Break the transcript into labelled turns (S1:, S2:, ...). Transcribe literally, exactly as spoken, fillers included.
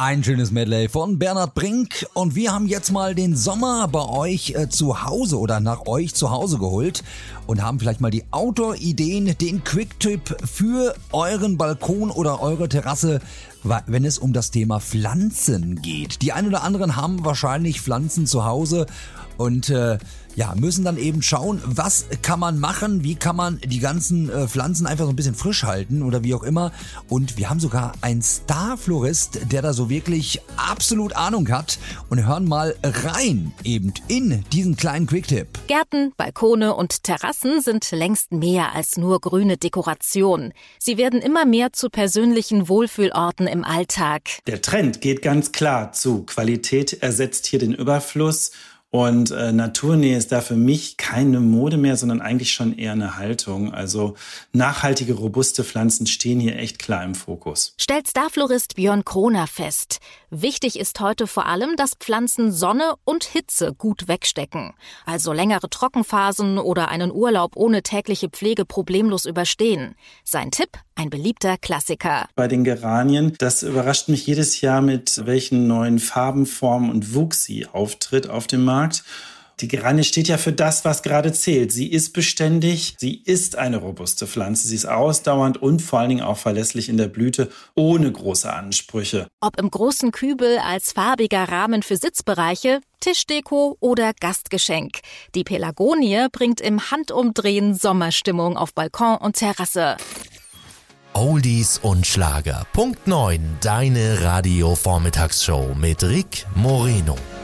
S1: Ein schönes Medley von Bernhard Brink und wir haben jetzt mal den Sommer bei euch äh, zu Hause oder nach euch zu Hause geholt und haben vielleicht mal die Outdoor-Ideen, den Quick-Tipp für euren Balkon oder eure Terrasse, wenn es um das Thema Pflanzen geht. Die einen oder anderen haben wahrscheinlich Pflanzen zu Hause und äh, ja, müssen dann eben schauen, was kann man machen, wie kann man die ganzen äh, Pflanzen einfach so ein bisschen frisch halten oder wie auch immer. Und wir haben sogar einen Star-Florist, der da so wirklich absolut Ahnung hat, und hören mal rein eben in diesen kleinen Quick-Tipp.
S2: Gärten, Balkone und Terrassen sind längst mehr als nur grüne Dekoration. Sie werden immer mehr zu persönlichen Wohlfühlorten im Alltag.
S3: Der Trend geht ganz klar zu Qualität ersetzt hier den Überfluss. Und äh, Naturnähe ist da für mich keine Mode mehr, sondern eigentlich schon eher eine Haltung. Also nachhaltige, robuste Pflanzen stehen hier echt klar im Fokus.
S2: Stellt Starflorist Björn Kroner fest. Wichtig ist heute vor allem, dass Pflanzen Sonne und Hitze gut wegstecken. Also längere Trockenphasen oder einen Urlaub ohne tägliche Pflege problemlos überstehen. Sein Tipp? Ein beliebter Klassiker.
S3: Bei den Geranien, das überrascht mich jedes Jahr, mit welchen neuen Farben, Formen und Wuchs sie auftritt auf dem Markt. Die Geranie steht ja für das, was gerade zählt. Sie ist beständig, sie ist eine robuste Pflanze, sie ist ausdauernd und vor allen Dingen auch verlässlich in der Blüte, ohne große Ansprüche.
S2: Ob im großen Kübel als farbiger Rahmen für Sitzbereiche, Tischdeko oder Gastgeschenk. Die Pelagonie bringt im Handumdrehen Sommerstimmung auf Balkon und Terrasse.
S4: Oldies und Schlager. Punkt neun, deine Radio-Vormittagsshow mit Rick Moreno.